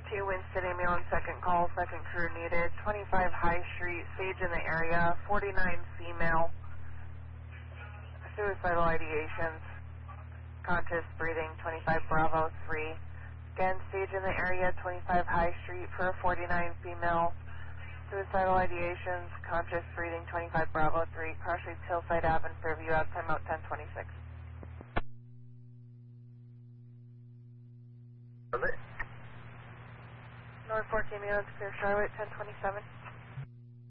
332 Winston ambulance, second call, second crew needed. 25 High Street, Sage in the area, 49 female. Suicidal ideations, conscious breathing, 25 Bravo 3. Again, Sage in the area, 25 High Street for a 49 female. Suicidal ideations, conscious breathing, 25 Bravo 3. Crossroads Hillside Ave and Fairview Ave, timeout 1026. North Fork ambulance, clear Charlotte, 1027.